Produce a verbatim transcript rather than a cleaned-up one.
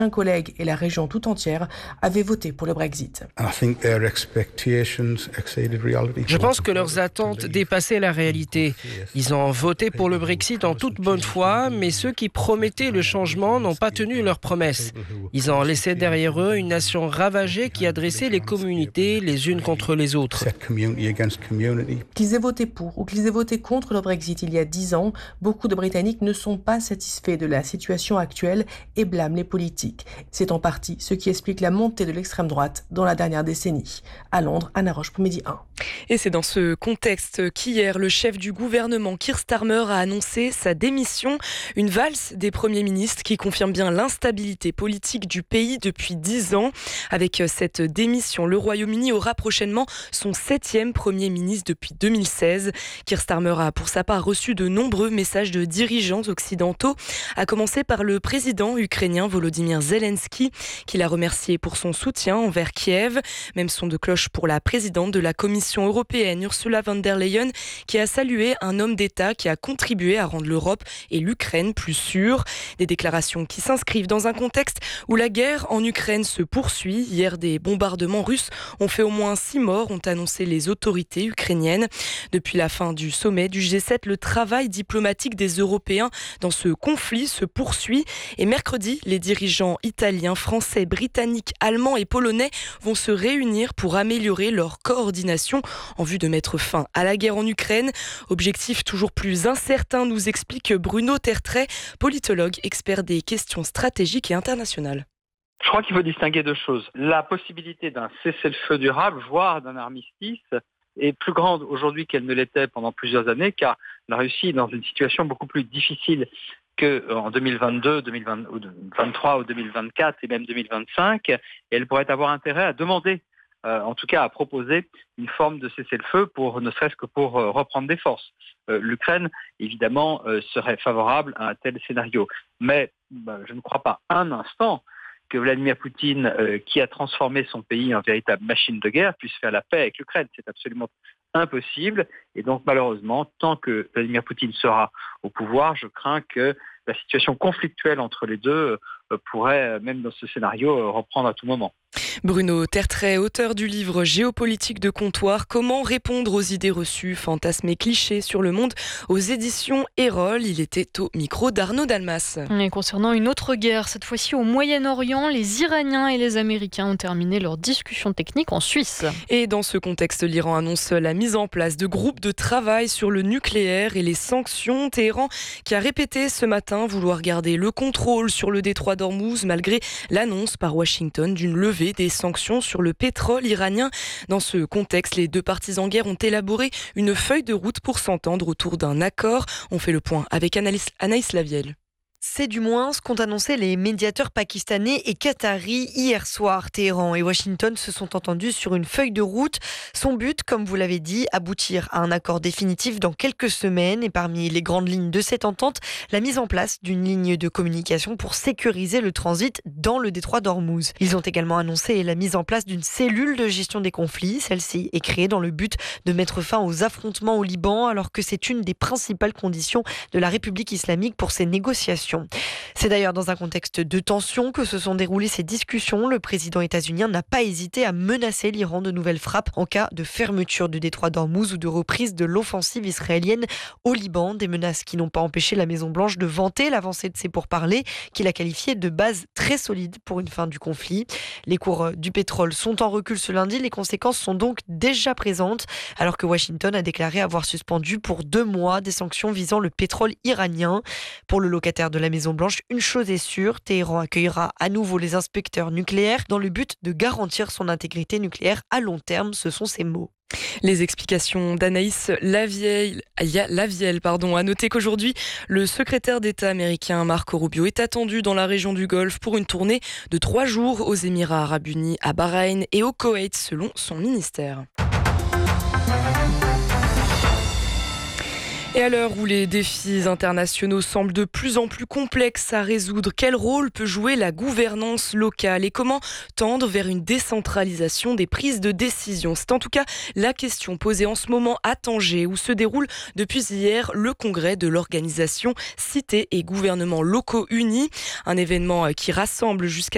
Un collègue et la région tout entière avaient voté pour le Brexit. Je pense que leurs attentes dépassaient la réalité. Ils ont voté pour le Brexit en toute bonne foi, mais ceux qui promettaient le changement n'ont pas tenu leurs promesses. Ils ont laissé derrière eux une nation ravagée qui a dressé les communautés les unes contre les autres. Qu'ils aient voté pour ou qu'ils aient voté contre le Brexit il y a dix ans, beaucoup de Britanniques ne sont pas satisfaits de la situation actuelle et blâment les politiques. C'est en partie ce qui explique la montée de l'extrême droite dans la dernière décennie. À Londres, Anna Roche pour Midi un. Et c'est dans ce contexte qu'hier, le chef du gouvernement, Keir Starmer, a annoncé sa démission. Une valse des premiers ministres qui confirme bien l'instabilité politique du pays depuis dix ans. Avec cette démission, le Royaume-Uni aura prochainement son septième premier ministre depuis deux mille seize. Keir Starmer a pour sa part reçu de nombreux messages de dirigeants occidentaux, à commencer par le président ukrainien Volodymyr Zelensky, qui l'a remercié pour son soutien envers Kiev. Même son de cloche pour la présidente de la Commission européenne, Ursula von der Leyen, qui a salué un homme d'État qui a contribué à rendre l'Europe et l'Ukraine plus sûres. Des déclarations qui s'inscrivent dans un contexte où la guerre en Ukraine se poursuit. Hier, des bombardements russes ont fait au moins six morts, ont annoncé les autorités ukrainiennes. Depuis la fin du sommet du G sept, le travail diplomatique des Européens dans ce conflit se poursuit. Et mercredi, les dirigeants italiens, français, britanniques, allemands et polonais vont se réunir pour améliorer leur coordination en vue de mettre fin à la guerre en Ukraine. Objectif toujours plus incertain, nous explique Bruno Tertrais, politologue, expert des questions stratégiques et internationales. Je crois qu'il faut distinguer deux choses. La possibilité d'un cessez-le-feu durable, voire d'un armistice, est plus grande aujourd'hui qu'elle ne l'était pendant plusieurs années, car la Russie est dans une situation beaucoup plus difficile qu'en deux mille vingt-deux, deux mille vingt-trois ou deux mille vingt-quatre et même deux mille vingt-cinq, et elle pourrait avoir intérêt à demander, euh, en tout cas à proposer une forme de cessez-le-feu, pour, ne serait-ce que pour euh, reprendre des forces. Euh, L'Ukraine, évidemment, euh, serait favorable à un tel scénario. Mais bah, je ne crois pas un instant que Vladimir Poutine, euh, qui a transformé son pays en véritable machine de guerre, puisse faire la paix avec l'Ukraine. C'est absolument impossible. Et donc, malheureusement, tant que Vladimir Poutine sera au pouvoir, je crains que la situation conflictuelle entre les deux euh, pourrait, même dans ce scénario, euh, reprendre à tout moment. Bruno Tertrais, auteur du livre Géopolitique de comptoir, comment répondre aux idées reçues, fantasmes et clichés sur le monde, aux éditions Erol. Il était au micro d'Arnaud Dalmas. Et concernant une autre guerre, cette fois-ci au Moyen-Orient, les Iraniens et les Américains ont terminé leurs discussions techniques en Suisse. Et dans ce contexte, l'Iran annonce la mise en place de groupes de travail sur le nucléaire et les sanctions. Téhéran qui a répété ce matin vouloir garder le contrôle sur le détroit d'Ormuz malgré l'annonce par Washington d'une levée des sanctions sur le pétrole iranien. Dans ce contexte, les deux parties en guerre ont élaboré une feuille de route pour s'entendre autour d'un accord. On fait le point avec Anaïs, Anaïs Lavielle. C'est du moins ce qu'ont annoncé les médiateurs pakistanais et qataris hier soir. Téhéran et Washington se sont entendus sur une feuille de route. Son but, comme vous l'avez dit, aboutir à un accord définitif dans quelques semaines. Et parmi les grandes lignes de cette entente, la mise en place d'une ligne de communication pour sécuriser le transit dans le détroit d'Ormuz. Ils ont également annoncé la mise en place d'une cellule de gestion des conflits. Celle-ci est créée dans le but de mettre fin aux affrontements au Liban, alors que c'est une des principales conditions de la République islamique pour ces négociations. C'est d'ailleurs dans un contexte de tension que se sont déroulées ces discussions. Le président états-unien n'a pas hésité à menacer l'Iran de nouvelles frappes en cas de fermeture du détroit d'Ormuz ou de reprise de l'offensive israélienne au Liban. Des menaces qui n'ont pas empêché la Maison-Blanche de vanter l'avancée de ses pourparlers, qu'il a qualifié de base très solide pour une fin du conflit. Les cours du pétrole sont en recul ce lundi. Les conséquences sont donc déjà présentes, alors que Washington a déclaré avoir suspendu pour deux mois des sanctions visant le pétrole iranien. Pour le locataire de la Maison-Blanche, une chose est sûre, Téhéran accueillera à nouveau les inspecteurs nucléaires dans le but de garantir son intégrité nucléaire à long terme, ce sont ses mots. Les explications d'Anaïs Lavielle, Lavielle pardon. À noter qu'aujourd'hui, le secrétaire d'État américain Marco Rubio est attendu dans la région du Golfe pour une tournée de trois jours aux Émirats arabes unis, à Bahreïn et au Koweït, selon son ministère. Et à l'heure où les défis internationaux semblent de plus en plus complexes à résoudre, quel rôle peut jouer la gouvernance locale et comment tendre vers une décentralisation des prises de décision? C'est en tout cas la question posée en ce moment à Tanger, où se déroule depuis hier le congrès de l'organisation Cités et gouvernements locaux unis, un événement qui rassemble jusqu'à